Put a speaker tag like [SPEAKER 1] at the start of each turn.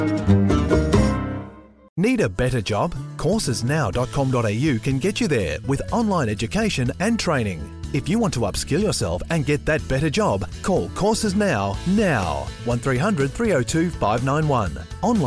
[SPEAKER 1] Need a better job? Coursesnow.com.au can get you there with online education and training. If you want to upskill yourself and get that better job, call Courses Now 1300 302 591. Online